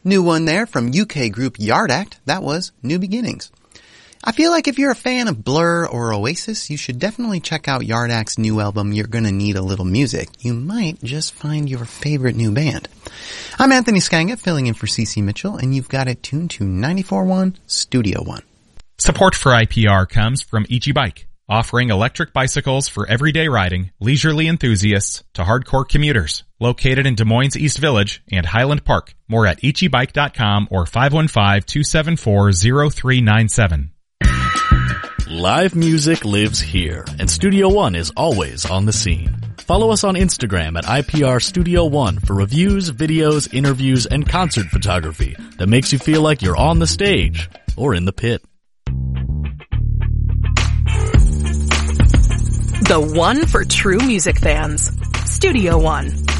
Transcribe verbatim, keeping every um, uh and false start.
New one there from U K group Yard Act. That was New Beginnings. I feel like if you're a fan of Blur or Oasis, you should definitely check out Yard Act's new album, You're Gonna Need a Little Music. You might just find your favorite new band. I'm Anthony Skanga, filling in for Cece Mitchell, and you've got it tuned to ninety-four point one Studio One. Support for I P R comes from Ichi Bike, offering electric bicycles for everyday riding, leisurely enthusiasts to hardcore commuters. Located in Des Moines East Village and Highland Park. More at ichi bike dot com or five one five, two seven four, zero three nine seven. Live music lives here, and Studio One is always on the scene. Follow us on Instagram at I P R Studio One for reviews, videos, interviews, and concert photography that makes you feel like you're on the stage or in the pit. The one for true music fans. Studio One.